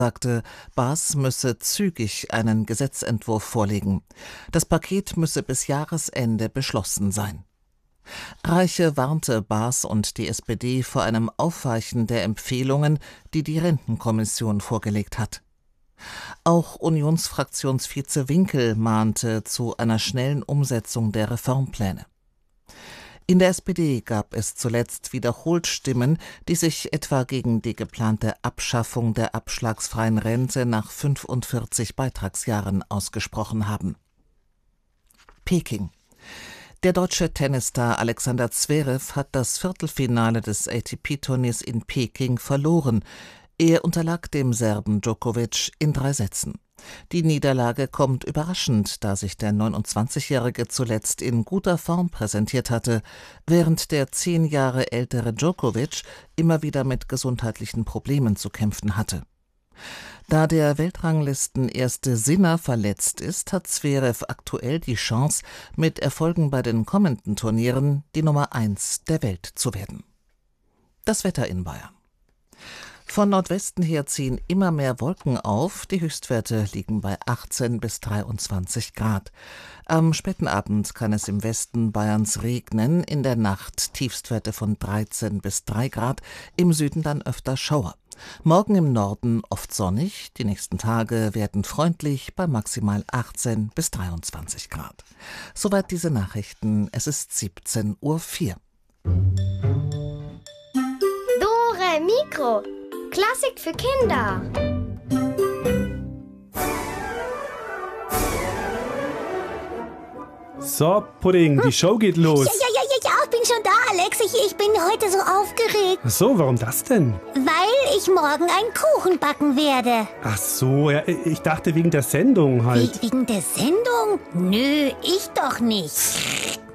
sagte, Baas müsse zügig einen Gesetzentwurf vorlegen. Das Paket müsse bis Jahresende beschlossen sein. Reiche warnte Baas und die SPD vor einem Aufweichen der Empfehlungen, die die Rentenkommission vorgelegt hat. Auch Unionsfraktionsvize Winkel mahnte zu einer schnellen Umsetzung der Reformpläne. In der SPD gab es zuletzt wiederholt Stimmen, die sich etwa gegen die geplante Abschaffung der abschlagsfreien Rente nach 45 Beitragsjahren ausgesprochen haben. Peking. Der deutsche Tennisstar Alexander Zverev hat das Viertelfinale des ATP-Turniers in Peking verloren. Er unterlag dem Serben Djokovic in 3 Sätzen. Die Niederlage kommt überraschend, da sich der 29-Jährige zuletzt in guter Form präsentiert hatte, während der 10 Jahre ältere Djokovic immer wieder mit gesundheitlichen Problemen zu kämpfen hatte. Da der Weltranglistenerste Sinner verletzt ist, hat Zverev aktuell die Chance, mit Erfolgen bei den kommenden Turnieren die Nummer 1 der Welt zu werden. Das Wetter in Bayern. Von Nordwesten her ziehen immer mehr Wolken auf. Die Höchstwerte liegen bei 18 bis 23 Grad. Am späten Abend kann es im Westen Bayerns regnen, in der Nacht Tiefstwerte von 13 bis 3 Grad, im Süden dann öfter Schauer. Morgen im Norden oft sonnig, die nächsten Tage werden freundlich bei maximal 18 bis 23 Grad. Soweit diese Nachrichten, es ist 17:04 Uhr. Dore Mikro. Klassik für Kinder. So, Pudding, die Show geht los. Ja, ich bin schon da, Alex. Ich bin heute so aufgeregt. Ach so, warum das denn? Weil ich morgen einen Kuchen backen werde. Ach so, ja, ich dachte wegen der Sendung halt. Wegen der Sendung? Nö, ich doch nicht.